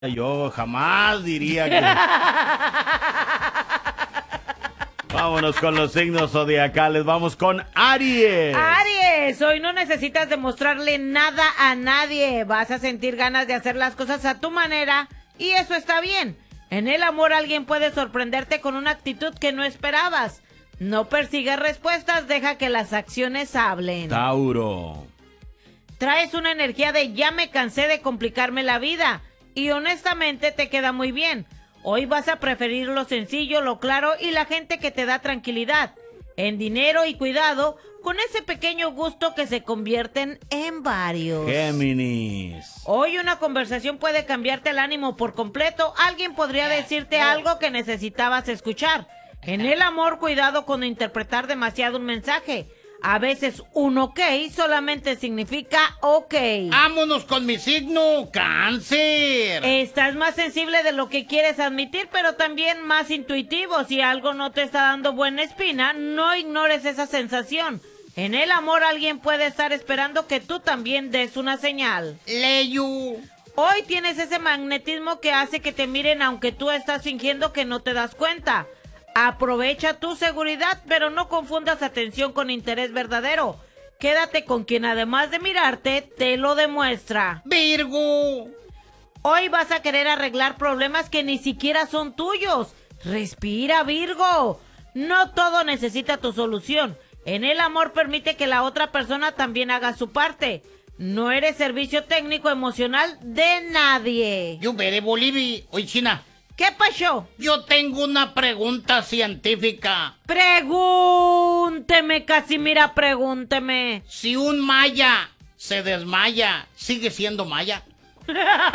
Yo jamás diría que... Vámonos con los signos zodiacales. Vamos con Aries. Aries, hoy no necesitas demostrarle nada a nadie. Vas a sentir ganas de hacer las cosas a tu manera y eso está bien. En el amor alguien puede sorprenderte con una actitud que no esperabas. No persigas respuestas, deja que las acciones hablen. Tauro. Traes una energía de ya me cansé de complicarme la vida. Y honestamente te queda muy bien. Hoy vas a preferir lo sencillo, lo claro y la gente que te da tranquilidad. En dinero y cuidado, con ese pequeño gusto que se convierten en varios. Géminis. Hoy una conversación puede cambiarte el ánimo por completo. Alguien podría decirte algo que necesitabas escuchar. En el amor, cuidado con interpretar demasiado un mensaje. A veces un ok solamente significa ok. ¡Vámonos con mi signo, Cáncer! Estás más sensible de lo que quieres admitir, pero también más intuitivo. Si algo no te está dando buena espina, no ignores esa sensación. En el amor alguien puede estar esperando que tú también des una señal. Leyu. Hoy tienes ese magnetismo que hace que te miren aunque tú estás fingiendo que no te das cuenta. Aprovecha tu seguridad, pero no confundas atención con interés verdadero. Quédate con quien además de mirarte, te lo demuestra. Virgo. Hoy vas a querer arreglar problemas que ni siquiera son tuyos. Respira, Virgo. No todo necesita tu solución. En el amor permite que la otra persona también haga su parte. No eres servicio técnico emocional de nadie. Yo veré Bolivia. Oye, China. ¿Qué pasó? Yo tengo una pregunta científica. Pregúnteme, Casimira, pregúnteme. Si un maya se desmaya, ¿sigue siendo maya?